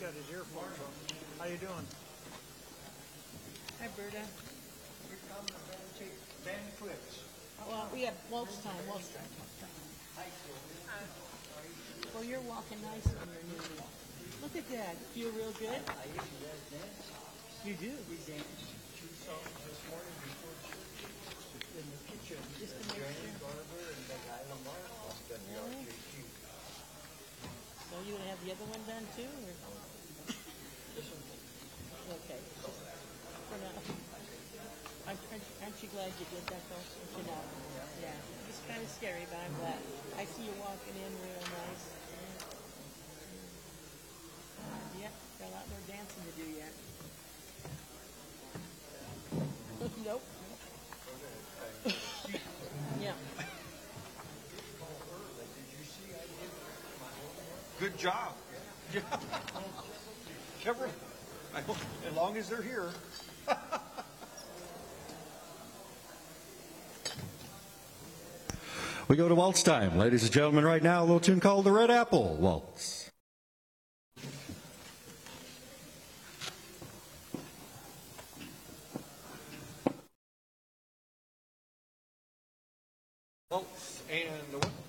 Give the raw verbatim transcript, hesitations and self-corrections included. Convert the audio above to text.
got his earphones on. How you doing? Hi, Berta. We're coming to Band, take Band Cliffs. Well, we have waltz time, waltz time. Well, you're walking nice on your new walk. Look at that. Feel real good? I usually does dance. You do. We danced two songs this morning before church in the kitchen. Just to make Jane sure. Garber and the guy Lamar from W R J Q. So you gonna have the other one done too, or? Okay. For now. Aren't, aren't, aren't you glad you did that, though? Aren't you know? Yeah. It's kind of scary, but I'm glad. I see you walking in real nice. Yep, got a lot more dancing to do yet. Nope. Yeah. Good job. Yeah. Every, I hope, as long as they're here. We go to waltz time. Ladies and gentlemen, right now, a little tune called the Red Apple Waltz. Waltz and the one.